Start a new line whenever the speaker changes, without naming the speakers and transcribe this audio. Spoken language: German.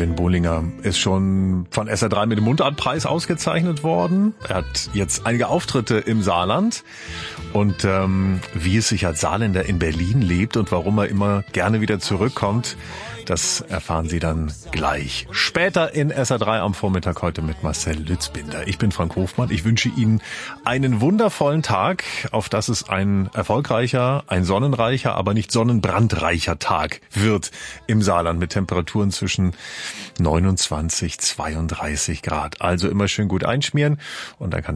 Edwin Bullinger ist schon von SR3 mit dem Mundartpreis ausgezeichnet worden. Er hat jetzt einige Auftritte im Saarland. Und wie es sich als Saarländer in Berlin lebt und warum er immer gerne wieder zurückkommt, das erfahren Sie dann gleich. Später in SR3 am Vormittag heute mit Marcel Lützbinder. Ich bin Frank Hofmann. Ich wünsche Ihnen einen wundervollen Tag, auf dass es ein erfolgreicher, ein sonnenreicher, aber nicht sonnenbrandreicher Tag wird im Saarland mit Temperaturen zwischen 29, 32 Grad. Also immer schön gut einschmieren und dann kann